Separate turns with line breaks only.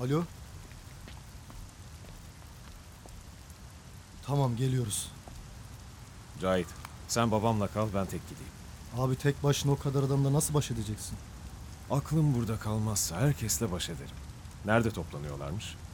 Alo? Tamam, geliyoruz.
Cahit, sen babamla kal, ben tek gideyim.
Abi tek başına o kadar adamla nasıl baş edeceksin?
Aklım burada kalmazsa herkesle baş ederim. Nerede toplanıyorlarmış?